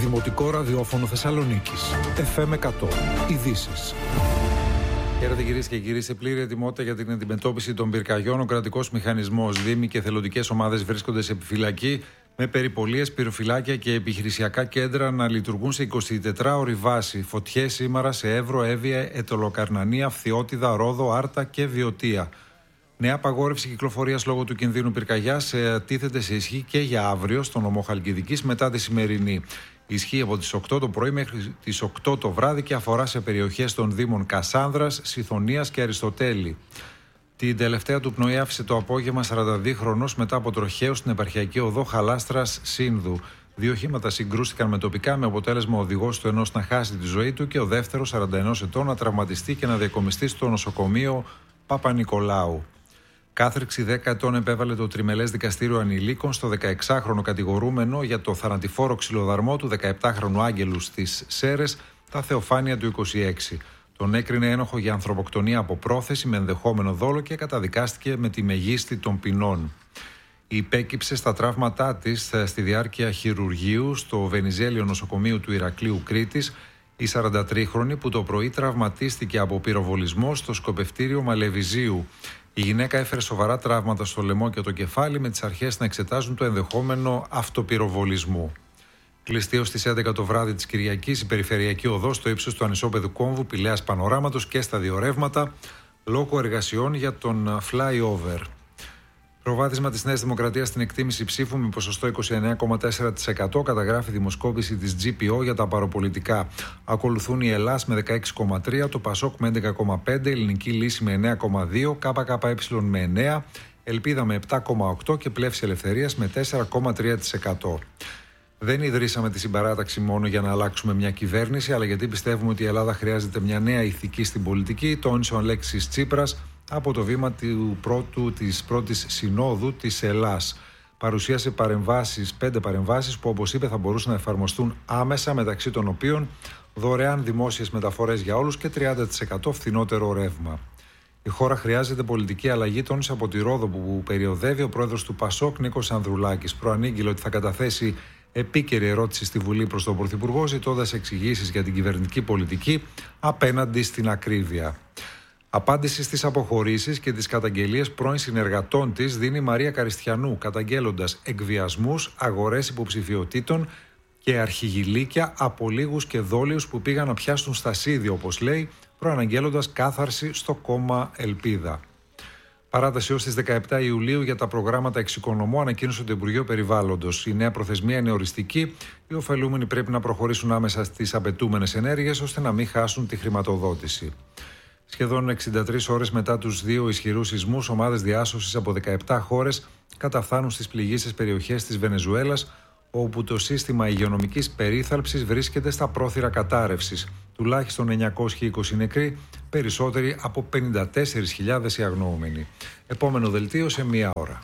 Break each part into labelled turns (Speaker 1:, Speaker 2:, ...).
Speaker 1: Δημοτικό ραδιόφωνο Θεσσαλονίκης. FM 100. Ειδήσεις.
Speaker 2: Χαίρετε κυρίες και κύριοι, σε πλήρη ετοιμότητα για την αντιμετώπιση των πυρκαγιών. Ο κρατικός μηχανισμός, δήμοι και εθελοντικές ομάδες βρίσκονται σε επιφυλακή, με περιπολίες, πυροφυλάκια και επιχειρησιακά κέντρα να λειτουργούν σε 24ωρη βάση. Φωτιές σήμερα σε Εύρο, Εύβοια, Αιτωλοκαρνανία, Φθιώτιδα, Ρόδο, Άρτα και Βιωτία. Νέα απαγόρευση κυκλοφορίας λόγω του κινδύνου πυρκαγιάς τίθεται σε ισχύ και για αύριο στο νομό Χαλκιδικής μετά τη σημερινή. Ισχύει από τις 8 το πρωί μέχρι τις 8 το βράδυ και αφορά σε περιοχές των δήμων Κασάνδρας, Σιθωνίας και Αριστοτέλη. Την τελευταία του πνοή άφησε το απόγευμα 42χρονος μετά από τροχαίο στην επαρχιακή οδό Χαλάστρας Σύνδου. 2 οχήματα συγκρούστηκαν με τοπικά, με αποτέλεσμα ο οδηγός του ενός να χάσει τη ζωή του και ο δεύτερος 41 ετών να τραυματιστεί και να διακομιστεί στο νοσοκομείο Παπα-Νικολάου. Κάθριξη 10 ετών επέβαλε το Τριμελές Δικαστήριο Ανηλίκων στο 16χρονο κατηγορούμενο για το θανατηφόρο ξυλοδαρμό του 17χρονου Άγγελου στις Σέρρες, τα Θεοφάνεια του 26. Τον έκρινε ένοχο για ανθρωποκτονία από πρόθεση με ενδεχόμενο δόλο και καταδικάστηκε με τη μεγίστη των ποινών. Υπέκυψε στα τραύματά της στη διάρκεια χειρουργείου στο Βενιζέλιο νοσοκομείο του Ηρακλείου Κρήτης η 43χρονη που το πρωί τραυματίστηκε από πυροβολισμό στο σκοπευτήριο Μαλεβιζίου. Η γυναίκα έφερε σοβαρά τραύματα στο λαιμό και το κεφάλι, με τις αρχές να εξετάζουν το ενδεχόμενο αυτοπυροβολισμού. Κλειστή ως τις 11 το βράδυ της Κυριακής η περιφερειακή οδός στο ύψος του ανισόπεδου κόμβου Πηλαίας Πανοράματος και στα δύο ρεύματα λόγω εργασιών για τον flyover. Προβάδισμα της Νέας Δημοκρατίας στην εκτίμηση ψήφου με ποσοστό 29,4% καταγράφει δημοσκόπηση της GPO για τα παροπολιτικά. Ακολουθούν η Ελλάς με 16,3%, το Πασόκ με 11,5%, Ελληνική Λύση με 9,2%, ΚΚΕ με 9%, Ελπίδα με 7,8% και Πλεύση Ελευθερίας με 4,3%. Δεν ιδρύσαμε τη συμπαράταξη μόνο για να αλλάξουμε μια κυβέρνηση, αλλά γιατί πιστεύουμε ότι η Ελλάδα χρειάζεται μια νέα ηθική στην πολιτική, τόνισε ο Αλέξης Τσίπρας από το βήμα της πρώτης συνόδου της Ελλάς. Παρουσίασε 5 παρεμβάσεις που, όπως είπε, θα μπορούσαν να εφαρμοστούν άμεσα, μεταξύ των οποίων δωρεάν δημόσιες μεταφορές για όλους και 30% φθηνότερο ρεύμα. Η χώρα χρειάζεται πολιτική αλλαγή, τόνισε από τη Ρόδο που περιοδεύει ο πρόεδρος του Πασόκ Νίκος Ανδρουλάκης. Προανήγγειλε ότι θα καταθέσει επίκαιρη ερώτηση στη Βουλή προς τον Πρωθυπουργό, ζητώντας εξηγήσεις για την κυβερνητική πολιτική απέναντι στην ακρίβεια. Απάντηση στις αποχωρήσεις και τις καταγγελίες πρώην συνεργατών της δίνει η Μαρία Καριστιανού, καταγγέλλοντας εκβιασμούς, αγορές υποψηφιωτήτων και αρχιγυλίκια από λίγους και δόλιους που πήγαν να πιάσουν στασίδι, όπως λέει, προαναγγέλλοντας κάθαρση στο κόμμα Ελπίδα. Παράταση ως τις 17 Ιουλίου για τα προγράμματα εξοικονομού ανακοίνωσε το Υπουργείο Περιβάλλοντος. Η νέα προθεσμία είναι οριστική. Οι ωφελούμενοι πρέπει να προχωρήσουν άμεσα στις απαιτούμενες ενέργειες ώστε να μην χάσουν τη χρηματοδότηση. Σχεδόν 63 ώρες μετά τους 2 ισχυρούς σεισμούς, ομάδες διάσωσης από 17 χώρες καταφθάνουν στις πληγείσες περιοχές της Βενεζουέλας, όπου το σύστημα υγειονομικής περίθαλψης βρίσκεται στα πρόθυρα κατάρρευσης. Τουλάχιστον 920 νεκροί, περισσότεροι από 54.000 οι αγνοούμενοι. Επόμενο δελτίο σε 1 ώρα.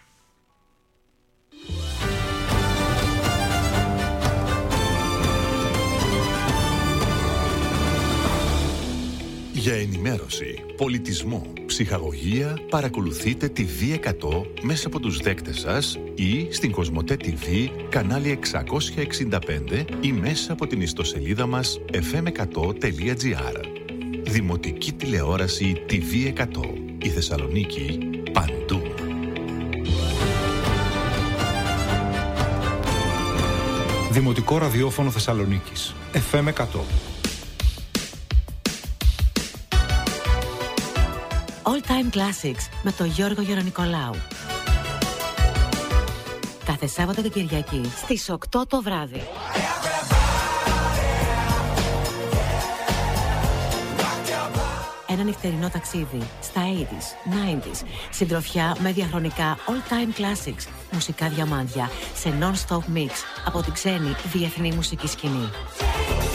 Speaker 3: Για ενημέρωση, πολιτισμό, ψυχαγωγία, παρακολουθείτε τη V100 μέσα από τους δέκτες σας ή στην Κοσμοτέ TV, κανάλι 665 ή μέσα από την ιστοσελίδα μας fm100.gr. Δημοτική τηλεόραση TV100. Η Θεσσαλονίκη παντού.
Speaker 1: Δημοτικό ραδιόφωνο Θεσσαλονίκης. FM 100.
Speaker 4: All Time Classics με τον Γιώργο Γερονικολάου. Κάθε Σάββατο και Κυριακή στις 8 το βράδυ. Ένα νυχτερινό ταξίδι στα 80s, 90s, συντροφιά με διαχρονικά All Time Classics, μουσικά διαμάντια σε non-stop mix από την ξένη διεθνή μουσική σκηνή.